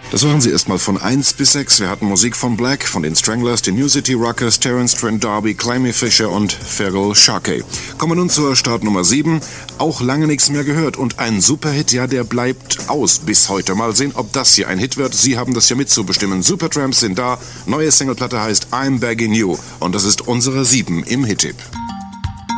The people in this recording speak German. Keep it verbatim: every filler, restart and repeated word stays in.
Das waren sie erstmal von eins bis sechs. Wir hatten Musik von Black, von den Stranglers, den New City Rockers, Terence Trent D'Arby, Climby Fisher und Feral Sharkey. Kommen wir nun zur Startnummer sieben. Auch lange nichts mehr gehört und ein Superhit, ja, der bleibt aus bis heute. Mal sehen, ob das hier ein Hit wird. Sie haben das ja mitzubestimmen. Supertramps sind da. Neue Singleplatte heißt I'm Begging You und das ist unsere sieben im Hit-Tipp.